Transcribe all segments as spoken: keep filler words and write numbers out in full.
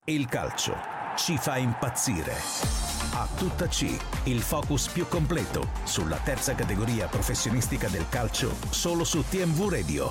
Il calcio ci fa impazzire. A tutta C, il focus più completo sulla terza categoria professionistica del calcio, solo su T M V Radio.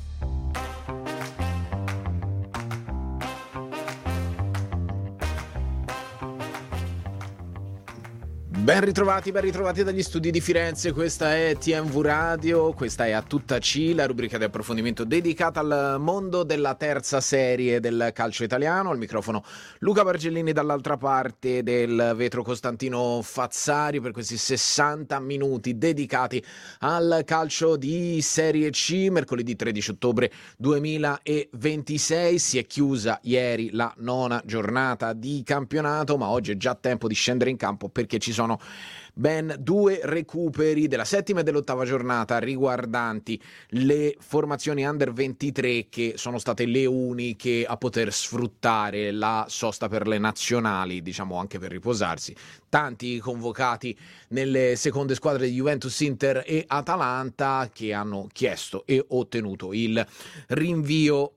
Ben ritrovati, ben ritrovati dagli studi di Firenze, questa è T M V Radio, questa è A Tutta C, la rubrica di approfondimento dedicata al mondo della terza serie del calcio italiano. Al microfono Luca Bargellini, dall'altra parte del vetro Costantino Fazzari, per questi sessanta minuti dedicati al calcio di Serie C. Mercoledì tredici ottobre duemilaventisei si è chiusa ieri la nona giornata di campionato, ma oggi è già tempo di scendere in campo perché ci sono ben due recuperi della settima e dell'ottava giornata riguardanti le formazioni under ventitré, che sono state le uniche a poter sfruttare la sosta per le nazionali, diciamo anche per riposarsi. Tanti convocati nelle seconde squadre di Juventus, Inter e Atalanta, che hanno chiesto e ottenuto il rinvio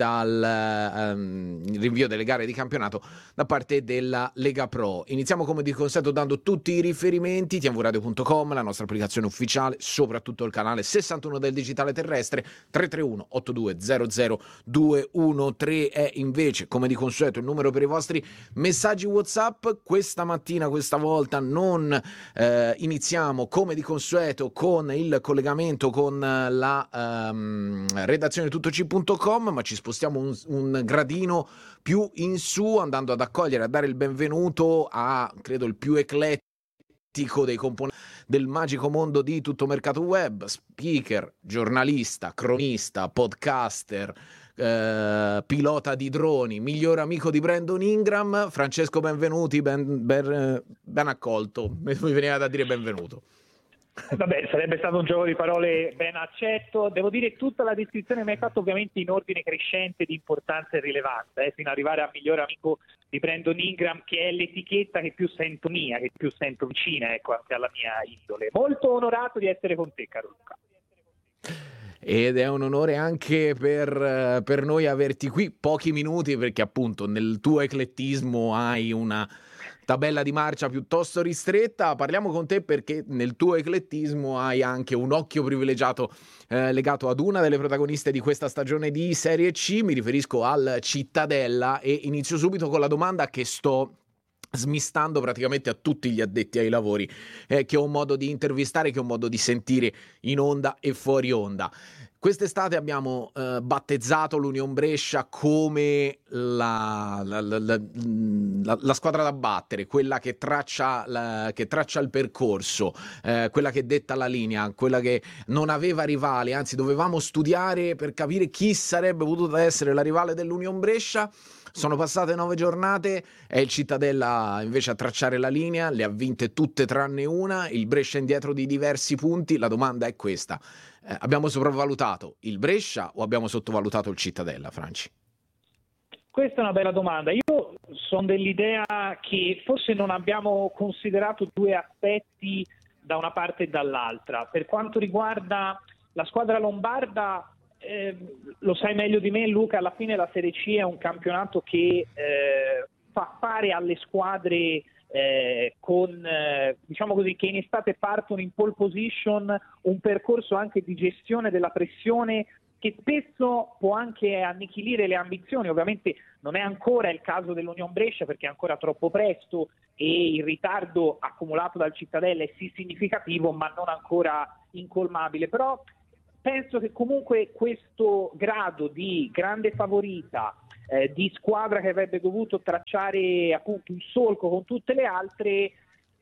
dal um, il rinvio delle gare di campionato da parte della Lega Pro. Iniziamo come di consueto dando tutti i riferimenti: t m v radio punto com, la nostra applicazione ufficiale, soprattutto il canale sessantuno del digitale terrestre. Tre tre uno otto due zero zero due uno tre è invece come di consueto il numero per i vostri messaggi WhatsApp. Questa mattina, questa volta non eh, iniziamo come di consueto con il collegamento con la ehm, redazione tuttoc punto com, ma ci spostiamo un, un gradino più in su, andando ad accogliere, a dare il benvenuto a, credo, il più eclettico dei componenti del magico mondo di Tutto Mercato Web: speaker, giornalista, cronista, podcaster, eh, pilota di droni, miglior amico di Brandon Ingram. Francesco, benvenuti, ben, ben, ben accolto. Mi veniva da dire benvenuto. Vabbè, sarebbe stato un gioco di parole ben accetto. Devo dire, tutta la descrizione mi hai fatto ovviamente in ordine crescente di importanza e rilevanza, eh, fino ad arrivare al miglior amico di Brandon Ingram, che è l'etichetta che più sento mia, che più sento vicina, ecco, anche alla mia indole. Molto onorato di essere con te, caro Luca. Ed è un onore anche per, per noi averti qui pochi minuti, perché appunto nel tuo eclettismo hai una tabella di marcia piuttosto ristretta. Parliamo con te perché nel tuo eclettismo hai anche un occhio privilegiato eh, legato ad una delle protagoniste di questa stagione di Serie C. Mi riferisco al Cittadella, e inizio subito con la domanda che sto smistando praticamente a tutti gli addetti ai lavori eh, che ho modo di intervistare, che ho modo di sentire in onda e fuori onda. Quest'estate abbiamo eh, battezzato l'Union Brescia come la, la, la, la, la, la squadra da battere, quella che traccia, la, che traccia il percorso, eh, quella che detta la linea, quella che non aveva rivali, anzi dovevamo studiare per capire chi sarebbe potuta essere la rivale dell'Union Brescia. Sono passate nove giornate, è il Cittadella invece a tracciare la linea, le ha vinte tutte tranne una, il Brescia indietro di diversi punti. La domanda è questa: eh, abbiamo sopravvalutato il Brescia o abbiamo sottovalutato il Cittadella, Franci? Questa è una bella domanda. Io sono dell'idea che forse non abbiamo considerato due aspetti da una parte e dall'altra. Per quanto riguarda la squadra lombarda, Eh, lo sai meglio di me, Luca, alla fine la Serie C è un campionato che eh, fa fare alle squadre eh, con eh, diciamo così, che in estate partono in pole position, un percorso anche di gestione della pressione che spesso può anche annichilire le ambizioni. Ovviamente non è ancora il caso dell'Union Brescia, perché è ancora troppo presto e il ritardo accumulato dal Cittadella è sì significativo, ma non ancora incolmabile. Però penso che comunque questo grado di grande favorita, eh, di squadra che avrebbe dovuto tracciare appunto un solco con tutte le altre,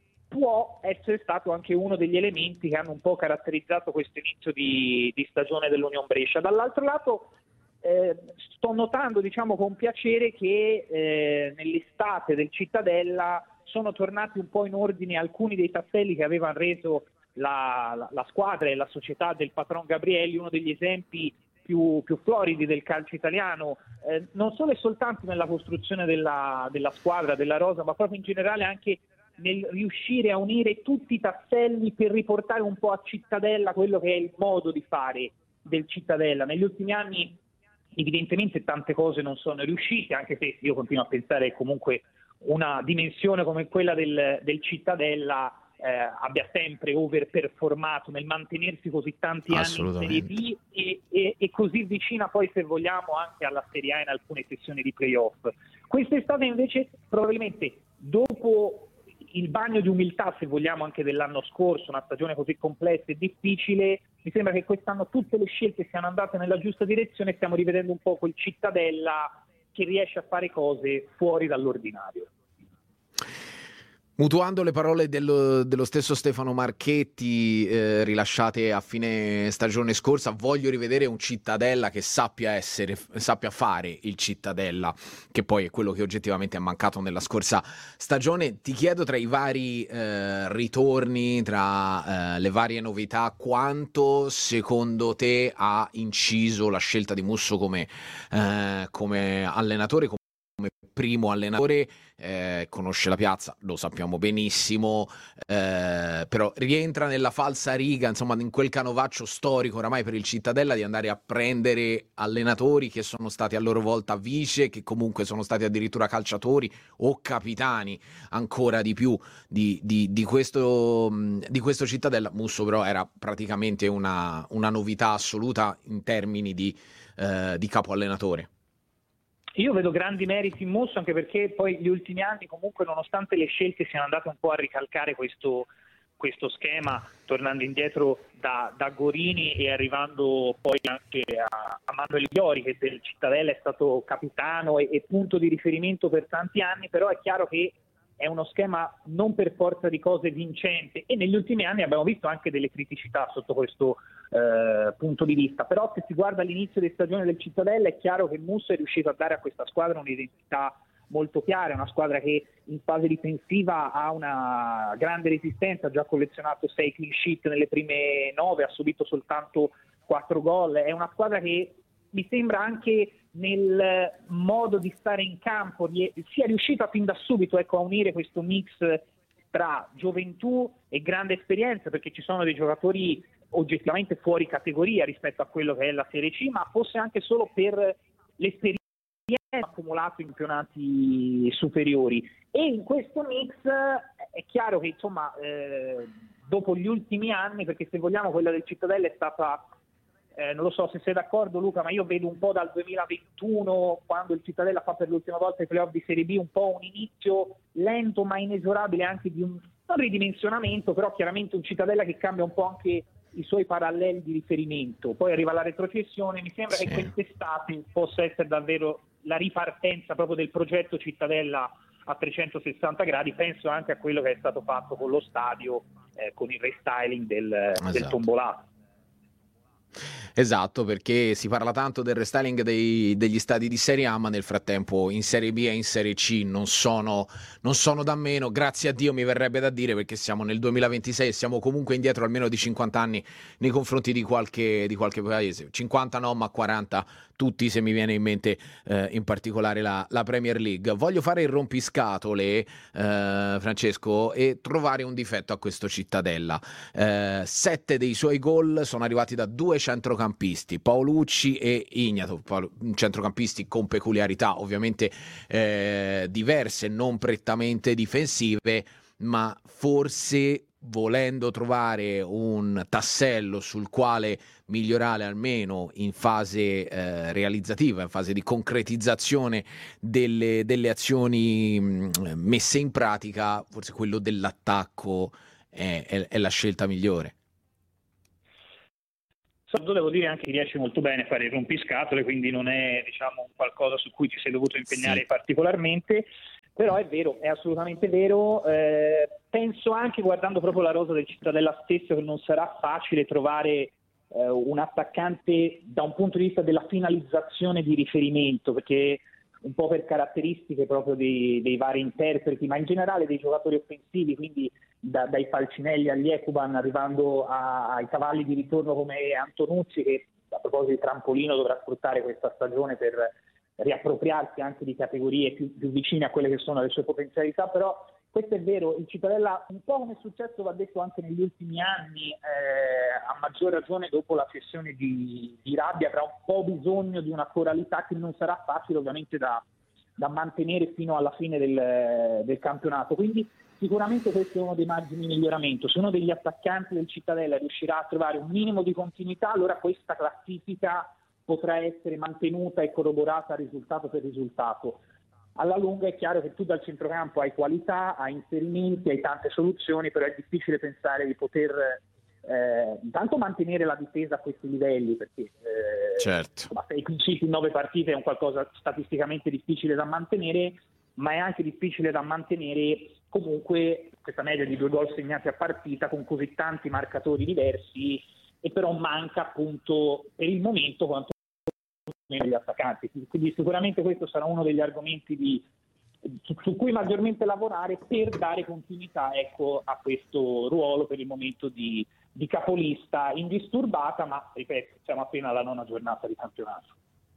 può essere stato anche uno degli elementi che hanno un po' caratterizzato questo inizio di, di stagione dell'Union Brescia. Dall'altro lato eh, sto notando, diciamo con piacere, che eh, nell'estate del Cittadella sono tornati un po' in ordine alcuni dei tasselli che avevano reso La, la, la squadra e la società del patron Gabrielli uno degli esempi più, più floridi del calcio italiano, eh, non solo e soltanto nella costruzione della, della squadra, della rosa, ma proprio in generale anche nel riuscire a unire tutti i tasselli per riportare un po' a Cittadella quello che è il modo di fare del Cittadella. Negli ultimi anni evidentemente tante cose non sono riuscite, anche se io continuo a pensare che comunque una dimensione come quella del, del Cittadella eh, abbia sempre overperformato nel mantenersi così tanti anni in Serie B e, e, e così vicina poi, se vogliamo, anche alla Serie A in alcune sessioni di playoff. Quest'estate invece, probabilmente dopo il bagno di umiltà, se vogliamo, anche dell'anno scorso, una stagione così complessa e difficile, mi sembra che quest'anno tutte le scelte siano andate nella giusta direzione e stiamo rivedendo un po' quel Cittadella che riesce a fare cose fuori dall'ordinario. Mutuando le parole dello, dello stesso Stefano Marchetti eh, rilasciate a fine stagione scorsa, voglio rivedere un Cittadella che sappia essere, sappia fare il Cittadella, che poi è quello che oggettivamente è mancato nella scorsa stagione. Ti chiedo, tra i vari eh, ritorni, tra eh, le varie novità, quanto secondo te ha inciso la scelta di Musso come, eh, come allenatore, come primo allenatore, eh, conosce la piazza, lo sappiamo benissimo, eh, però rientra nella falsa riga, insomma, in quel canovaccio storico oramai per il Cittadella di andare a prendere allenatori che sono stati a loro volta vice, che comunque sono stati addirittura calciatori o capitani, ancora di più di, di, di, questo, di questo Cittadella. Musso però era praticamente una, una novità assoluta in termini di, eh, di capo allenatore. Io vedo grandi meriti in Musso, anche perché poi gli ultimi anni comunque, nonostante le scelte, siano andate un po' a ricalcare questo, questo schema, tornando indietro da, da Gorini e arrivando poi anche a, a Manuel Iori, che del Cittadella è stato capitano e, e punto di riferimento per tanti anni, però è chiaro che è uno schema non per forza di cose vincente e negli ultimi anni abbiamo visto anche delle criticità sotto questo eh, punto di vista. Però se si guarda all'inizio di stagione del Cittadella è chiaro che Musso è riuscito a dare a questa squadra un'identità molto chiara, una squadra che in fase difensiva ha una grande resistenza, ha già collezionato sei clean sheet nelle prime nove, ha subito soltanto quattro gol, è una squadra che mi sembra anche nel modo di stare in campo sia riuscita fin da subito, ecco, a unire questo mix tra gioventù e grande esperienza, perché ci sono dei giocatori oggettivamente fuori categoria rispetto a quello che è la Serie C, ma fosse anche solo per l'esperienza accumulato in campionati superiori. E in questo mix è chiaro che, insomma, eh, dopo gli ultimi anni, perché se vogliamo quella del Cittadella è stata Eh, non lo so se sei d'accordo, Luca, ma io vedo un po' dal duemilaventuno, quando il Cittadella fa per l'ultima volta i playoff di Serie B, un po' un inizio lento ma inesorabile anche di un non ridimensionamento, però chiaramente un Cittadella che cambia un po' anche i suoi paralleli di riferimento. Poi arriva la retrocessione, mi sembra sì. che quest'estate possa essere davvero la ripartenza proprio del progetto Cittadella a trecentosessanta gradi. Penso anche a quello che è stato fatto con lo stadio, eh, con il restyling del, esatto. del tombolato. Esatto, perché si parla tanto del restyling dei, degli stadi di Serie A, ma nel frattempo in Serie B e in Serie C non sono, non sono da meno, grazie a Dio mi verrebbe da dire, perché siamo nel duemilaventisei e siamo comunque indietro almeno di cinquanta anni nei confronti di qualche, di qualche paese, cinquanta no, ma quaranta tutti, se mi viene in mente eh, in particolare la, la Premier League. Voglio fare il rompiscatole, eh, Francesco, e trovare un difetto a questo Cittadella. Eh, sette dei suoi gol sono arrivati da due centrocampisti, Paolucci e Ignato, centrocampisti con peculiarità ovviamente eh, diverse, non prettamente difensive, ma forse volendo trovare un tassello sul quale migliorare almeno in fase eh, realizzativa, in fase di concretizzazione delle, delle azioni mh, messe in pratica, forse quello dell'attacco è, è, è la scelta migliore. Devo dire anche che riesce molto bene a fare il rompiscatole, quindi non è, diciamo, qualcosa su cui ti sei dovuto impegnare sì. particolarmente, però è vero, è assolutamente vero. Eh, penso anche, guardando proprio la rosa del Cittadella stesso, che non sarà facile trovare eh, un attaccante da un punto di vista della finalizzazione di riferimento, perché un po' per caratteristiche proprio dei, dei vari interpreti, ma in generale dei giocatori offensivi, quindi da, dai Falcinelli agli Ekuban, arrivando a, ai cavalli di ritorno come Antonuzzi, che a proposito di trampolino dovrà sfruttare questa stagione per riappropriarsi anche di categorie più, più vicine a quelle che sono le sue potenzialità. Però questo è vero, il Cittadella, un po' come è successo, va detto, anche negli ultimi anni, eh, a maggior ragione dopo la cessione di, di Rabbia, avrà un po' bisogno di una coralità che non sarà facile ovviamente da, da mantenere fino alla fine del, del campionato. Quindi sicuramente questo è uno dei margini di miglioramento. Se uno degli attaccanti del Cittadella riuscirà a trovare un minimo di continuità, allora questa classifica potrà essere mantenuta e corroborata risultato per risultato. Alla lunga è chiaro che tu dal centrocampo hai qualità, hai inserimenti, hai tante soluzioni, però è difficile pensare di poter eh, intanto mantenere la difesa a questi livelli, perché eh, certo. insomma, sei cliciti in nove partite è un qualcosa statisticamente difficile da mantenere, ma è anche difficile da mantenere comunque questa media di due gol segnati a partita con così tanti marcatori diversi, e però manca appunto per il momento quanto degli attaccanti, quindi sicuramente questo sarà uno degli argomenti di, su, su cui maggiormente lavorare per dare continuità, ecco, a questo ruolo per il momento di, di capolista indisturbata, ma ripeto, siamo appena alla nona giornata di campionato.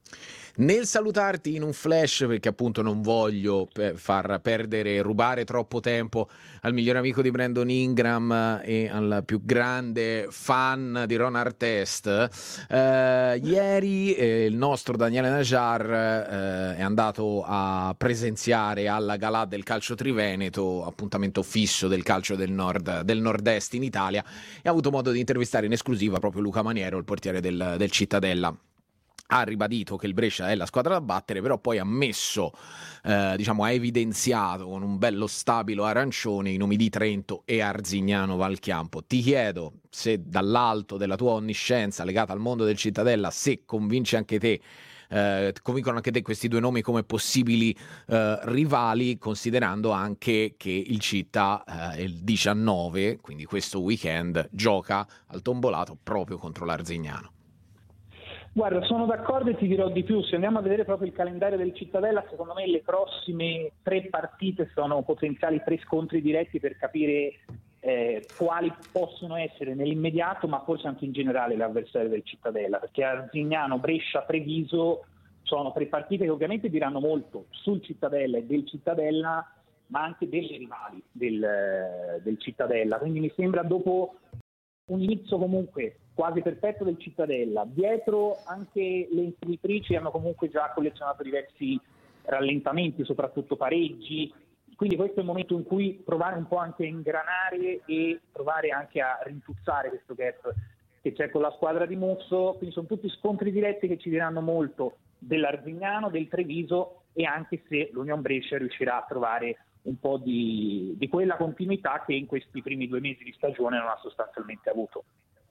Nel salutarti in un flash, perché appunto non voglio far perdere, rubare troppo tempo al migliore amico di Brandon Ingram e al più grande fan di Ron Artest, eh, ieri eh, il nostro Daniele Najar eh, è andato a presenziare alla Galà del Calcio Triveneto, appuntamento fisso del calcio del nord, del nord-est in Italia, e ha avuto modo di intervistare in esclusiva proprio Luca Maniero, il portiere del, del Cittadella. Ha ribadito che il Brescia è la squadra da battere, però poi ha messo, eh, diciamo, ha evidenziato con un bello stabilo arancione i nomi di Trento e Arzignano Valchiampo. Ti chiedo se dall'alto della tua onniscienza legata al mondo del Cittadella, se convince anche te, eh, convincono anche te questi due nomi come possibili eh, rivali, considerando anche che il Città eh, il diciannove, quindi questo weekend, gioca al tombolato proprio contro l'Arzignano. Guarda, sono d'accordo e ti dirò di più. Se andiamo a vedere proprio il calendario del Cittadella, secondo me le prossime tre partite sono potenziali tre scontri diretti per capire eh, quali possono essere nell'immediato, ma forse anche in generale, l'avversario del Cittadella, perché Arzignano, Brescia, Treviso sono tre partite che ovviamente diranno molto sul Cittadella e del Cittadella, ma anche delle rivali del, del Cittadella. Quindi mi sembra, dopo un inizio comunque quasi perfetto del Cittadella, dietro anche le imprenditrici hanno comunque già collezionato diversi rallentamenti, soprattutto pareggi, quindi questo è il momento in cui provare un po' anche a ingranare e provare anche a rintuzzare questo gap che c'è con la squadra di Musso. Quindi sono tutti scontri diretti che ci diranno molto dell'Arzignano, del Treviso, e anche se l'Union Brescia riuscirà a trovare un po' di, di quella continuità che in questi primi due mesi di stagione non ha sostanzialmente avuto.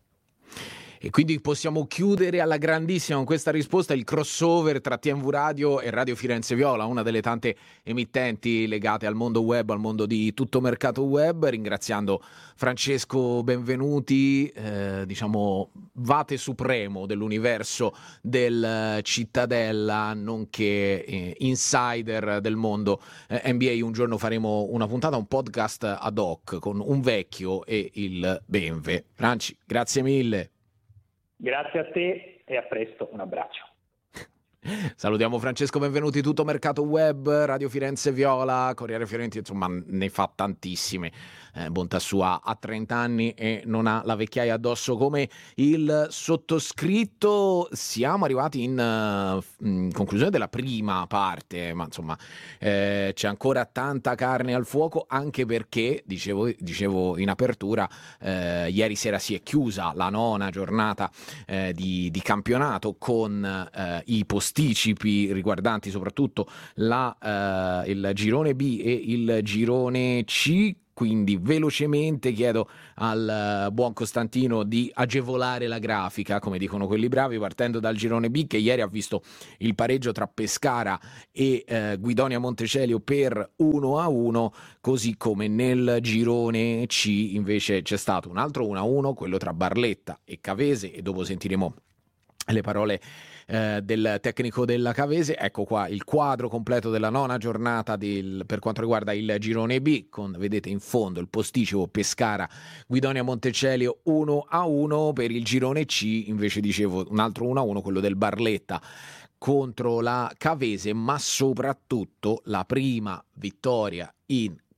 E quindi possiamo chiudere alla grandissima con questa risposta il crossover tra T M V Radio e Radio Firenze Viola, una delle tante emittenti legate al mondo web, al mondo di tutto mercato web, ringraziando Francesco Benvenuti, eh, diciamo vate supremo dell'universo del Cittadella, nonché eh, insider del mondo eh, N B A. Un giorno faremo una puntata, un podcast ad hoc con un vecchio e il Benve. Franci, grazie mille. Grazie a te e a presto, un abbraccio. Salutiamo Francesco Benvenuti, tutto mercato web, Radio Firenze Viola, Corriere Fiorentino, insomma ne fa tantissime. Eh, bontà sua, ha trenta anni e non ha la vecchiaia addosso come il sottoscritto. Siamo arrivati in, uh, in conclusione della prima parte, ma insomma eh, c'è ancora tanta carne al fuoco, anche perché, dicevo, dicevo in apertura, eh, ieri sera si è chiusa la nona giornata eh, di, di campionato con eh, i posticipi riguardanti soprattutto la, eh, il girone B e il girone C. Quindi velocemente chiedo al uh, buon Costantino di agevolare la grafica, come dicono quelli bravi, partendo dal girone B, che ieri ha visto il pareggio tra Pescara e uh, Guidonia Montecelio per uno a uno, così come nel girone C invece c'è stato un altro uno a uno, quello tra Barletta e Cavese, e dopo sentiremo le parole eh, del tecnico della Cavese. Ecco qua il quadro completo della nona giornata del, per quanto riguarda il girone B, con, vedete in fondo, il posticipo Pescara Guidonia Montecelio uno a uno. Per il girone C invece, dicevo, un altro uno a uno, quello del Barletta contro la Cavese, ma soprattutto la prima vittoria in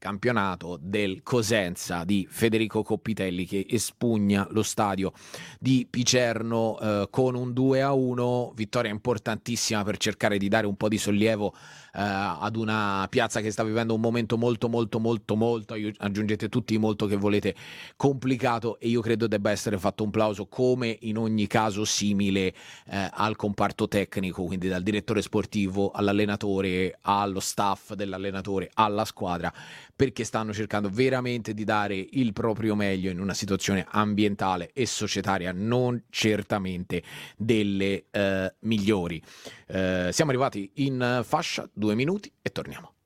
campionato del Cosenza di Federico Coppitelli, che espugna lo stadio di Picerno eh, con un due a uno, vittoria importantissima per cercare di dare un po' di sollievo eh, ad una piazza che sta vivendo un momento molto molto molto molto, aggiungete tutti i molto che volete, complicato, e io credo debba essere fatto un plauso, come in ogni caso simile, eh, al comparto tecnico, quindi dal direttore sportivo all'allenatore, allo staff dell'allenatore, alla squadra, perché stanno cercando veramente di dare il proprio meglio in una situazione ambientale e societaria non certamente delle eh, migliori. Eh, siamo arrivati in fascia, due minuti e torniamo.